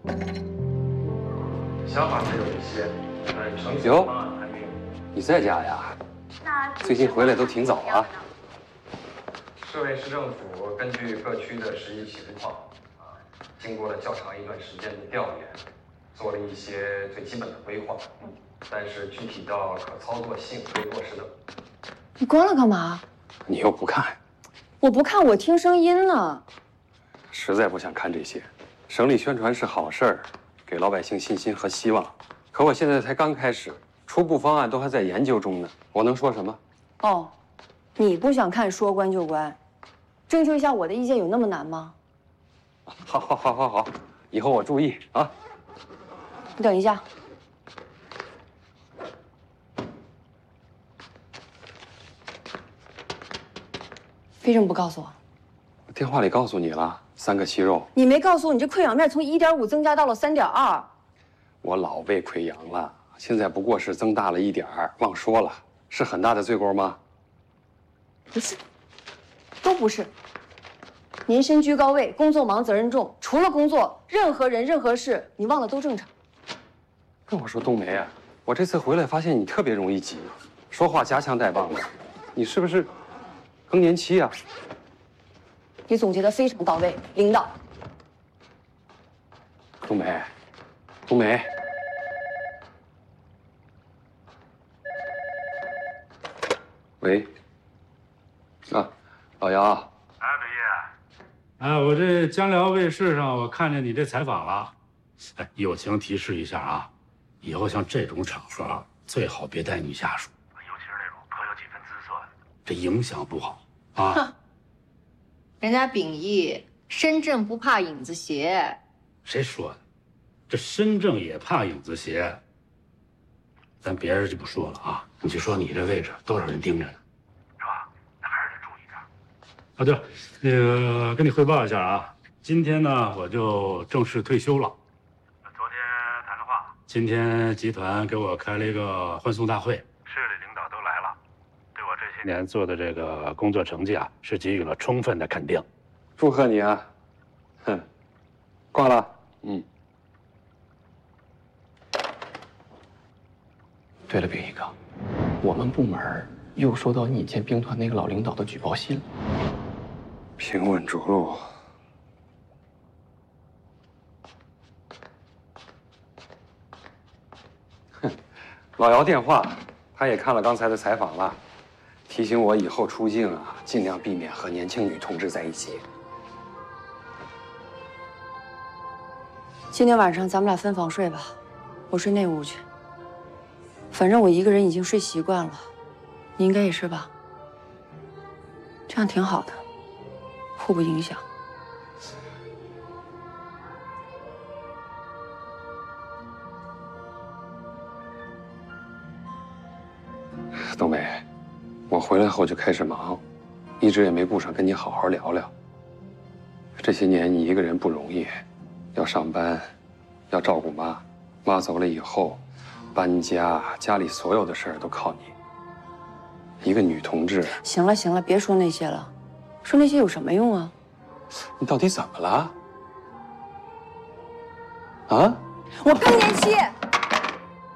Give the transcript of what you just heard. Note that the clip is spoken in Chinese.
想法是有一些，但成型方案还没有。 你在家呀？最近回来都挺早啊。 市委市政府根据各区的实际情况，经过了较长一段时间的调研，做了一些最基本的规划，但是具体到可操作性、可以落实等。 你关了干嘛？ 你又不看？ 我不看，我听声音呢。 实在不想看这些。省里宣传是好事儿，给老百姓信心和希望。可我现在才刚开始，初步方案都还在研究中呢，我能说什么？ 哦，你不想看，说关就关。征求一下我的意见有那么难吗？ 好，以后我注意啊。 你等一下。为什么不告诉我？ 电话里告诉你了，3个息肉。 你没告诉我，你这溃疡面从1.5增加到了3.2。 我老被溃疡了，现在不过是增大了一点儿，忘说了，是很大的罪过吗？ 不是，都不是。您身居高位，工作忙，责任重，除了工作，任何人、任何事，你忘了都正常。 跟我说，冬梅啊，我这次回来发现你特别容易急，说话夹枪带棒的，你是不是更年期啊？ 你总结得非常到位，领导。 冬梅，冬梅。喂。啊，老姚。 哎，北叶。哎，我这江辽卫视上我看见你这采访了。哎，友情提示一下啊，以后像这种场合最好别带女下属，尤其是那种颇有几分姿色的，这影响不好啊。 哼，人家秉义身正不怕影子斜。 谁说的？这身正也怕影子斜。咱别人就不说了啊，你就说你这位置多少人盯着呢，是吧？那还是得注意点。啊，对了，那个跟你汇报一下啊，今天呢我就正式退休了。昨天谈的话，今天集团给我开了一个欢送大会，市里领导都来了，对我这些年做的这个工作成绩啊，是给予了充分的肯定。 祝贺你啊！哼，挂了。嗯。对了，秉义哥，我们部门又收到你见兵团那个老领导的举报信了。平稳着陆。哼，老姚电话，他也看了刚才的采访了，提醒我以后出境啊，尽量避免和年轻女同志在一起。 今天晚上咱们俩分房睡吧，我睡那屋去。反正我一个人已经睡习惯了，你应该也是吧？这样挺好的，互不影响。 冬梅，我回来后就开始忙，一直也没顾上跟你好好聊聊。这些年你一个人不容易，要上班，要照顾妈，妈走了以后。搬家，家里所有的事儿都靠你。一个女同志， 行了行了，别说那些了，说那些有什么用啊？ 你到底怎么了？啊？ 我更年期。